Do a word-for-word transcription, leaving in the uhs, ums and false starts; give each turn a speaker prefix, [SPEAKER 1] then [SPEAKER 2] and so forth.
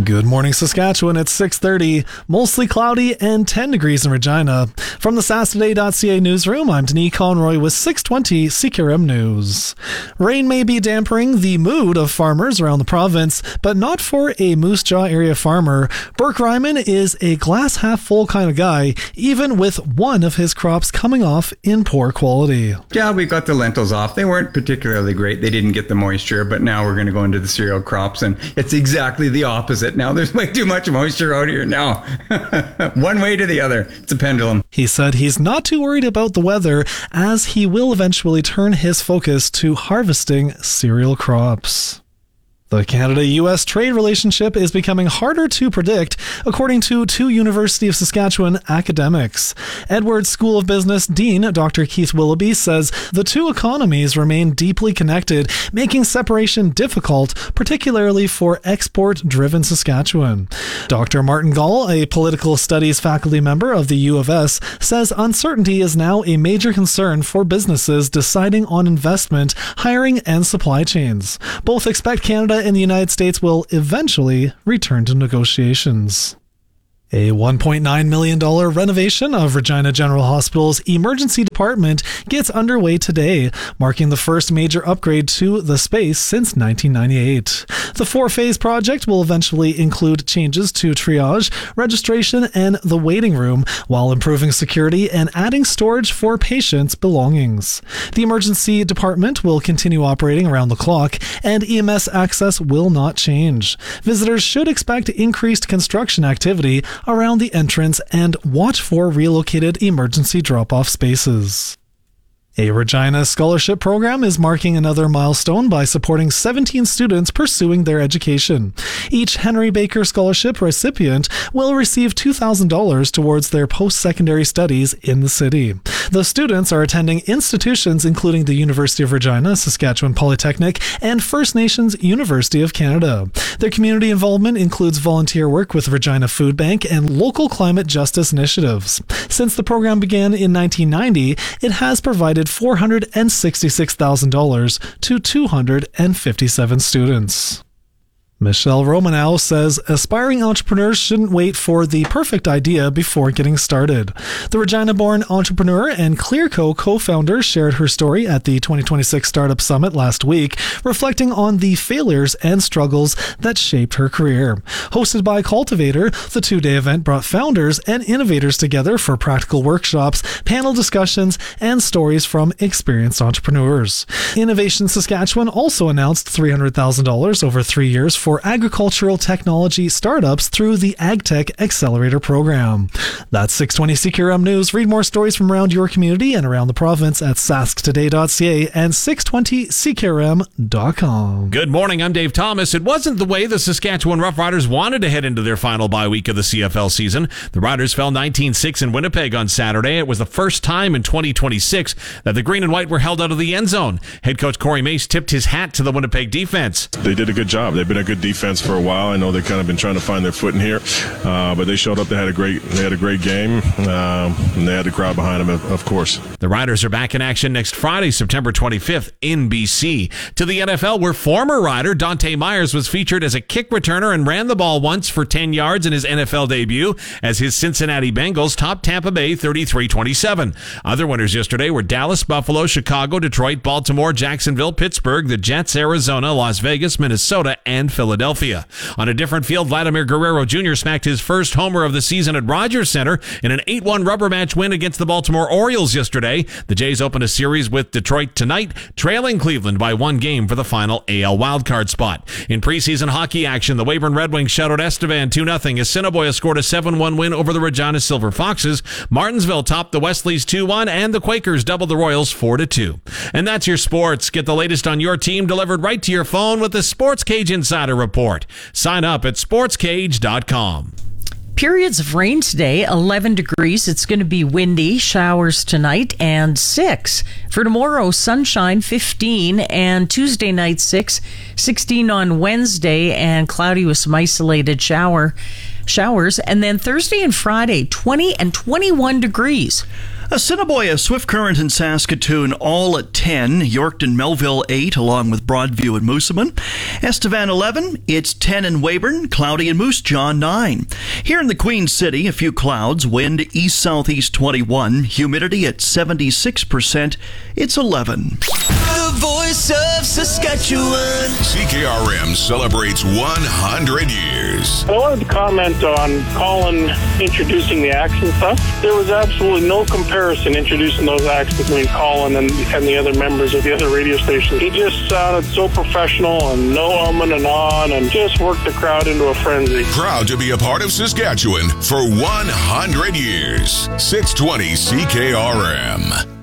[SPEAKER 1] Good morning, Saskatchewan. It's six thirty, mostly cloudy and ten degrees in Regina. From the Sask Today dot C A newsroom, I'm Denis Conroy with six twenty C K R M News. Rain may be dampening the mood of farmers around the province, but not for a Moose Jaw area farmer. Burke Ryman is a glass half full kind of guy, even with one of his crops coming off in poor quality.
[SPEAKER 2] Yeah, we got the lentils off. They weren't particularly great. They didn't get the moisture, but now we're going to go into the cereal crops, and it's exactly the opposite. Now there's way too much moisture out here now. One way to the other. It's a pendulum.
[SPEAKER 1] He said he's not too worried about the weather, as he will eventually turn his focus to harvesting cereal crops. The Canada-U S trade relationship is becoming harder to predict, according to two University of Saskatchewan academics. Edwards School of Business Dean Doctor Keith Willoughby says the two economies remain deeply connected, making separation difficult, particularly for export-driven Saskatchewan. Doctor Martin Gall, a political studies faculty member of the U of S, says uncertainty is now a major concern for businesses deciding on investment, hiring, and supply chains. Both expect Canada and the United States will eventually return to negotiations. A one point nine million dollars renovation of Regina General Hospital's emergency department gets underway today, marking the first major upgrade to the space since nineteen ninety-eight. The four-phase project will eventually include changes to triage, registration, and the waiting room, while improving security and adding storage for patients' belongings. The emergency department will continue operating around the clock, and E M S access will not change. Visitors should expect increased construction activity around the entrance and watch for relocated emergency drop-off spaces. A Regina Scholarship Program is marking another milestone by supporting seventeen students pursuing their education. Each Henry Baker Scholarship recipient will receive two thousand dollars towards their post-secondary studies in the city. The students are attending institutions including the University of Regina, Saskatchewan Polytechnic, and First Nations University of Canada. Their community involvement includes volunteer work with Regina Food Bank and local climate justice initiatives. Since the program began in nineteen ninety, it has provided four hundred sixty-six thousand dollars to two hundred fifty-seven students. Michelle Romanow says aspiring entrepreneurs shouldn't wait for the perfect idea before getting started. The Regina-born entrepreneur and Clearco co-founder shared her story at the twenty twenty-six Startup Summit last week, reflecting on the failures and struggles that shaped her career. Hosted by Cultivator, the two-day event brought founders and innovators together for practical workshops, panel discussions, and stories from experienced entrepreneurs. Innovation Saskatchewan also announced three hundred thousand dollars over three years for agricultural technology startups through the AgTech Accelerator Program. That's six twenty C K R M News. Read more stories from around your community and around the province at sask today dot c a and six twenty C K R M dot com.
[SPEAKER 3] Good morning, I'm Dave Thomas. It wasn't the way the Saskatchewan Roughriders wanted to head into their final bye week of the C F L season. The Riders fell nineteen six in Winnipeg on Saturday. It was the first time in twenty twenty-six that the green and white were held out of the end zone. Head coach Corey Mace tipped his hat to the Winnipeg defense.
[SPEAKER 4] They did a good job. They've been a good defense for a while. I know they've kind of been trying to find their footing here, uh, but they showed up. They had a great, they had a great game, um, and they had the crowd behind them, of course.
[SPEAKER 3] The Riders are back in action next Friday, September twenty-fifth, in B C. To the N F L, where former Rider Dante Myers was featured as a kick returner and ran the ball once for ten yards in his N F L debut as his Cincinnati Bengals topped Tampa Bay thirty-three twenty-seven. Other winners yesterday were Dallas, Buffalo, Chicago, Detroit, Baltimore, Jacksonville, Pittsburgh, the Jets, Arizona, Las Vegas, Minnesota, and Philadelphia. On a different field, Vladimir Guerrero Junior smacked his first homer of the season at Rogers Center in an eight one rubber match win against the Baltimore Orioles yesterday. The Jays open a series with Detroit tonight, trailing Cleveland by one game for the final A L wildcard spot. In preseason hockey action, the Weyburn Red Wings shut out Estevan two nothing as Assiniboia scored a seven one win over the Regina Silver Foxes. Martinsville topped the Wesleys two one, and the Quakers doubled the Royals four to two. And that's your sports. Get the latest on your team delivered right to your phone with the Sports Cage Insider Report. Sign up at sports cage dot com.
[SPEAKER 5] Periods of rain today, eleven degrees. It's going to be windy, showers tonight, and six. For tomorrow, sunshine, fifteen, and Tuesday night, six. sixteen on Wednesday, and cloudy with some isolated shower showers. And then Thursday and Friday, twenty and twenty-one degrees.
[SPEAKER 6] Assiniboia, Swift Current, and Saskatoon all at ten. Yorkton, Melville eight, along with Broadview and Moosomin. Estevan eleven. It's ten in Weyburn. Cloudy in Moose Jaw nine. Here in the Queen City, a few clouds. Wind east-southeast twenty-one. Humidity at seventy-six percent. It's eleven.
[SPEAKER 7] The voice of Saskatchewan.
[SPEAKER 8] C K R M celebrates one hundred years.
[SPEAKER 9] I wanted to comment on Colin introducing the acts and stuff. There was absolutely no comparison introducing those acts between Colin and, and the other members of the other radio stations. He just sounded so professional and no umming and on and just worked the crowd into a frenzy.
[SPEAKER 8] Proud to be a part of Saskatchewan for one hundred years. six twenty C K R M.